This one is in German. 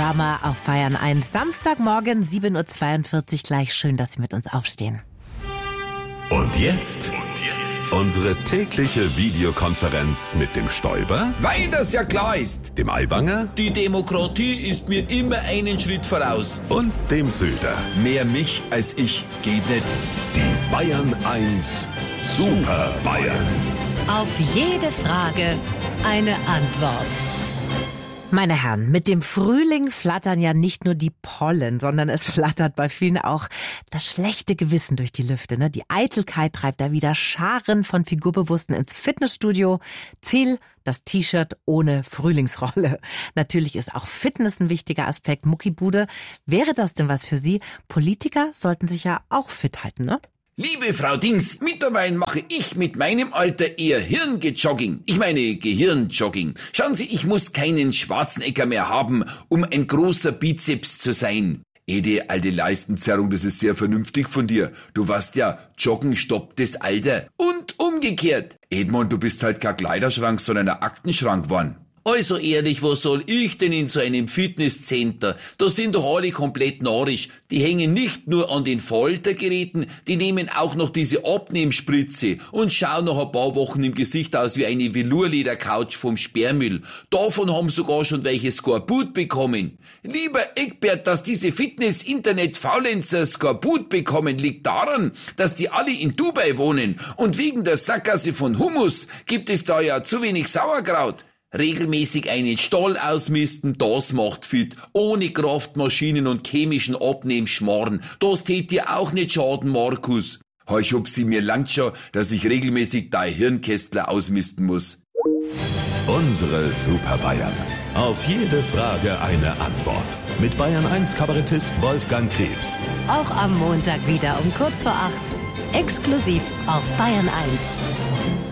Drummer auf Bayern 1. Samstagmorgen 7.42 Uhr gleich. Schön, dass Sie mit uns aufstehen. Und jetzt unsere tägliche Videokonferenz mit dem Stoiber, Weil das ja klar ist. dem Aiwanger Die Demokratie ist mir immer einen Schritt voraus. und dem Söder. Mehr mich als ich geht nicht. Die Bayern 1 Super Bayern. Auf jede Frage eine Antwort. Meine Herren, mit dem Frühling flattern ja nicht nur die Pollen, sondern es flattert bei vielen auch das schlechte Gewissen durch die Lüfte. Ne? Die Eitelkeit treibt da wieder Scharen von Figurbewussten ins Fitnessstudio. Ziel, das T-Shirt ohne Frühlingsrolle. Natürlich ist auch Fitness ein wichtiger Aspekt. Muckibude, wäre das denn was für Sie? Politiker sollten sich ja auch fit halten, ne? Liebe Frau Dings, mittlerweile mache ich mit meinem Alter eher Hirngejogging. Ich meine Gehirnjogging. Schauen Sie, ich muss keinen Schwarzenegger mehr haben, um ein großer Bizeps zu sein. Ede, alte Leistenzerrung, das ist sehr vernünftig von dir. Du weißt ja, Joggen stoppt das Alter. Und umgekehrt. Edmund, du bist halt kein Kleiderschrank, sondern ein Aktenschrank geworden. Also ehrlich, was soll ich denn in so einem Fitnesscenter? Da sind doch alle komplett narrisch. Die hängen nicht nur an den Foltergeräten, die nehmen auch noch diese Abnehmspritze und schauen nach ein paar Wochen im Gesicht aus wie eine Velourledercouch vom Sperrmüll. Davon haben sogar schon welche Skorbut bekommen. Lieber Eckbert, dass diese Fitness-Internet-Faulenzer Skorbut bekommen, liegt daran, dass die alle in Dubai wohnen und wegen der Sackgasse von Hummus gibt es da ja zu wenig Sauerkraut. Regelmäßig einen Stall ausmisten, das macht fit. Ohne Kraftmaschinen und chemischen Abnehmschmarrn. Das tät dir auch nicht schaden, Markus. Ich hab sie mir langt schon, dass ich regelmäßig dein Hirnkästler ausmisten muss. Unsere Super Bayern. Auf jede Frage eine Antwort. Mit Bayern 1 Kabarettist Wolfgang Krebs. Auch am Montag wieder um kurz vor 8. Exklusiv auf Bayern 1.